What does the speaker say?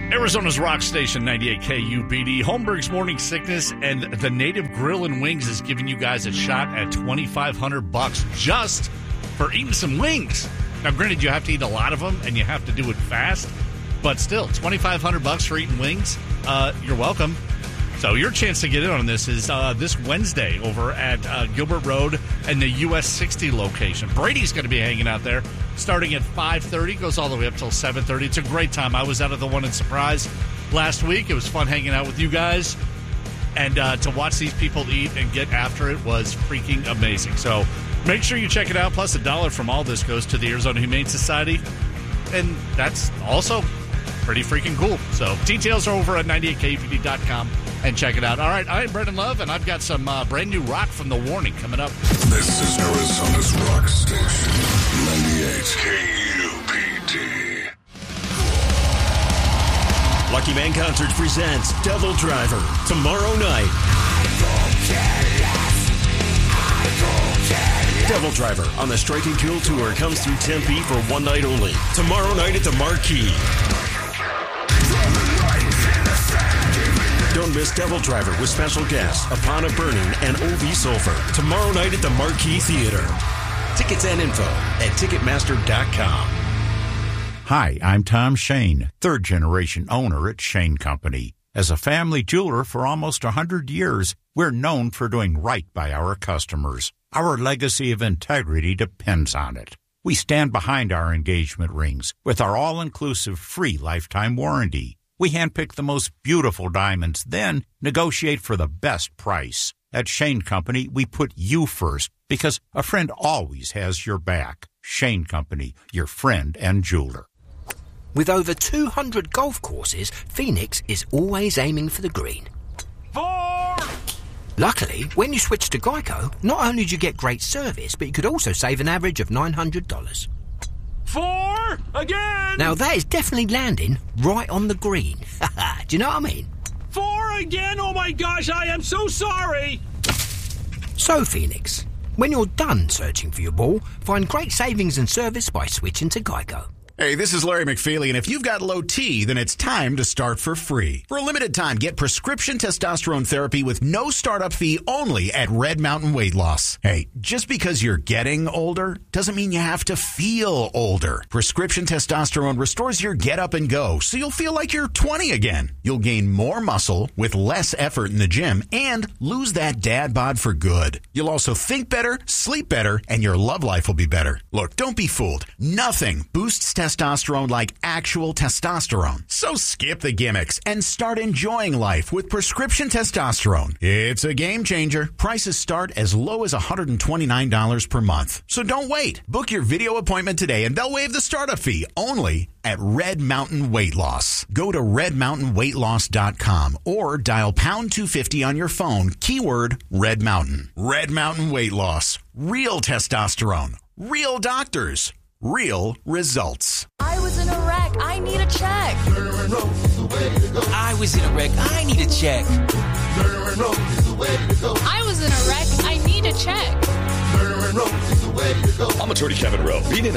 Arizona's rock station, 98 KUPD. Holmberg's Morning Sickness and the Native Grill and Wings is giving you guys a shot at $2,500 just for eating some wings. Now, granted, you have to eat a lot of them and you have to do it fast, but still, $2,500 for eating wings. You're welcome. So your chance to get in on this is this Wednesday over at Gilbert Road and the US 60 location. Brady's going to be hanging out there starting at 5:30, goes all the way up till 7:30. It's a great time. I was out of the one in Surprise last week. It was fun hanging out with you guys. And to watch these people eat and get after it was freaking amazing. So make sure you check it out. Plus, $1 from all this goes to the Arizona Humane Society. And that's also pretty freaking cool. So details are over at 98KUPD.com. And check it out. All right, I'm Brendan Love, and I've got some brand new rock from The Warning coming up. This is Arizona's rock station, 98 KUPD. Lucky Man Concert presents Devil Driver tomorrow night. Devil Driver on the Strike and Kill Tour comes through Tempe for one night only. Tomorrow night at the Marquee. Don't miss Devil Driver with special guests Apana Burning and O.V. Sulfur. Tomorrow night at the Marquee Theater. Tickets and info at Ticketmaster.com. Hi, I'm Tom Shane, third-generation owner at Shane Company. As a family jeweler for almost 100 years, we're known for doing right by our customers. Our legacy of integrity depends on it. We stand behind our engagement rings with our all-inclusive free lifetime warranty. We handpick the most beautiful diamonds, then negotiate for the best price. At Shane Company, we put you first because a friend always has your back. Shane Company, your friend and jeweler. With over 200 golf courses, Phoenix is always aiming for the green. 4! Luckily, when you switch to Geico, not only do you get great service, but you could also save an average of $900. 4 again! Now that is definitely landing right on the green. Do you know what I mean? 4 again? Oh my gosh, I am so sorry! So, Phoenix, when you're done searching for your ball, find great savings and service by switching to Geico. Hey, this is Larry McFeely, and if you've got low T, then it's time to start for free. For a limited time, get prescription testosterone therapy with no startup fee only at Red Mountain Weight Loss. Hey, just because you're getting older doesn't mean you have to feel older. Prescription testosterone restores your get up and go, so you'll feel like you're 20 again. You'll gain more muscle with less effort in the gym and lose that dad bod for good. You'll also think better, sleep better, and your love life will be better. Look, don't be fooled. Nothing boosts testosterone like actual testosterone. So skip the gimmicks and start enjoying life with prescription testosterone. It's a game changer. Prices start as low as $129 per month. So don't wait. Book your video appointment today and they'll waive the startup fee only at Red Mountain Weight Loss. Go to redmountainweightloss.com or dial pound 250 on your phone, keyword Red Mountain. Red Mountain Weight Loss. Real testosterone. Real doctors. Real results. I was in a wreck. I need a check. I was in a wreck. I need a check. I was in a wreck. I need a check. I'm attorney Kevin Rowe. Being in